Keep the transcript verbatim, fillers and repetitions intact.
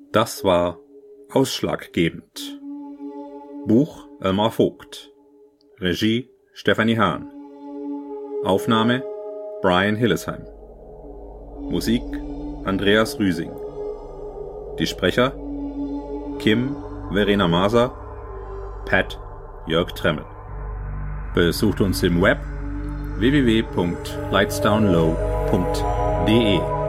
Das war ausschlaggebend. Buch Elmar Vogt. Regie Stefanie Hahn. Aufnahme Brian Hillesheim. Musik Andreas Rüsing. Die Sprecher Kim Verena Maser, Pat Jörg Tremmel. Besucht uns im Web w w w punkt lightsdownlow punkt d e.